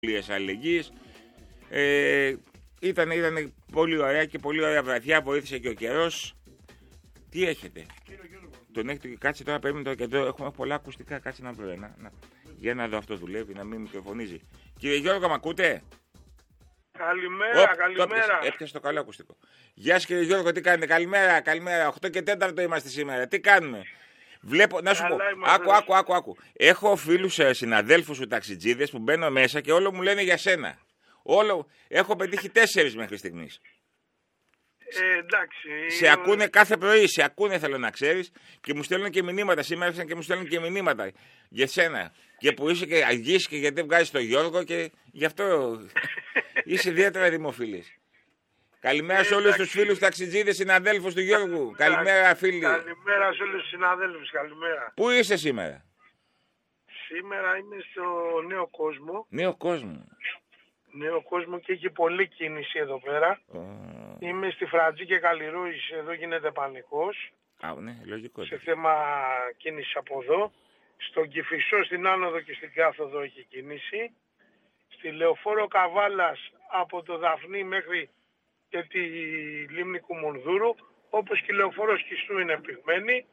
αλληλεγγύης. Ήταν πολύ ωραία και πολύ ωραία βραδιά, βοήθησε και ο καιρός. Τι έχετε? Τον έχετε, κάτσε τώρα, περίμενε και εδώ έχουμε πολλά ακουστικά, κάτσε να βρω ένα. Για να δω αυτό δουλεύει, να μην μικροφωνίζει. Κύριε Γιώργο, μ' ακούτε? Καλημέρα, καλημέρα. Έπιασε το καλό ακουστικό. Γεια σας κύριε Γιώργο, τι κάνετε? Καλημέρα, 8 και 4 είμαστε σήμερα. Τι κάνουμε? Βλέπω, να σου πω, άκου. Έχω φίλους συναδέλφους σου ταξιτζίδες που μπαίνω μέσα και όλο μου λένε για σένα. Έχω πετύχει 4 μέχρι στιγμής. Εντάξει. Σε ακούνε κάθε πρωί, θέλω να ξέρεις, και μου στέλνουν και μηνύματα. Σήμερα άρχισαν και μου στέλνουν και μηνύματα για σένα. Και που είσαι και αργής και γιατί βγάζεις τον Γιώργο και γι' αυτό είσαι ιδιαίτερα δημοφιλής. Καλημέρα σε όλους τους φίλους ταξιτζίδες, συναδέλφους του Γιώργου. Καλημέρα φίλοι. Καλημέρα σε όλους τους συναδέλφους, καλημέρα. Πού είσαι σήμερα? Σήμερα είμαι στο Νέο Κόσμο. Νέο κόσμο. Και έχει πολλή κίνηση εδώ πέρα. Είμαι στη Φρατζή και Καλλιρούης, εδώ γίνεται πανικός. Ναι, λογικό. Σε θέμα κίνηση από εδώ. Στον Κηφισό, στην άνοδο και στην κάθοδο έχει κίνηση. Στη Λεωφόρο Καβάλας από το Δαφνί μέχρι και τη Λίμνη Κουμουνδούρου, όπως και η Λεωφόρο Κιστού είναι πυγμένη.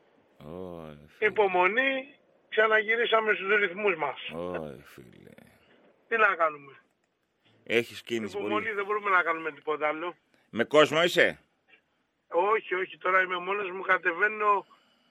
Υπομονή, ξαναγυρίσαμε στους ρυθμούς μας. Φίλε. Τι να κάνουμε? Έχεις κίνηση υπομονή, πολύ. Δεν μπορούμε να κάνουμε τίποτα άλλο. Με κόσμο είσαι? Όχι, τώρα είμαι mόνος μου, κατεβαίνω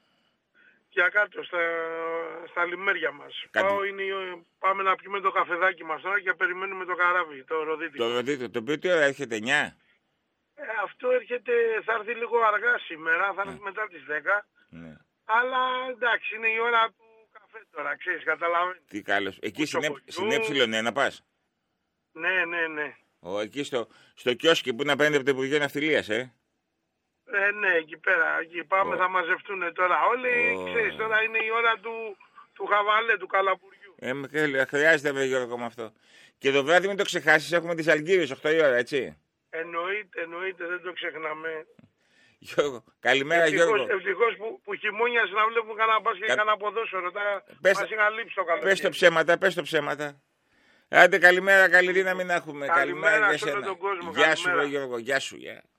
για κάτω στα λιμέρια μας. Πάμε να πιούμε το καφεδάκι μας τώρα και περιμένουμε το καράβι, το ροδίτικο. Το ροδίτικο, το οποίο τι ώρα έρχεται, 9? Αυτό έρχεται, θα έρθει λίγο αργά σήμερα, θα έρθει μετά τις 10. Ναι. Αλλά εντάξει, είναι η ώρα του καφέ τώρα, ξέρεις, καταλαβαίνεις. Τι καλώς. Εκεί στην Ε1 να πας? Ναι. Εκεί στο κιόσκι που να παίρνει από το Υπουργείο Ναυτιλίας, Ναι, εκεί πέρα. Εκεί πάμε, θα μαζευτούν τώρα όλοι. Ξέρεις, τώρα είναι η ώρα του χαβαλέ, του καλαπουριού. Χρειάζεται, βρε Γιώργο, με αυτό. Και το βράδυ μην το ξεχάσεις, έχουμε τις Αλγύριες 8 η ώρα, έτσι. Εννοείται, δεν το ξεχνάμε. Γιώργο, καλημέρα Γιώργο. Ευτυχώς που χειμώνιασε να βλέπουμε κανένα μπάσκετ και κανένα ποδόσφαιρο. Μας είχαν λείψει το καλοκαίρι. Πες το ψέματα. Άντε καλημέρα, καλή δύναμη να έχουμε. Καλημέρα σε όλο τον κόσμο. Γεια σου Γιώργο, γεια σου.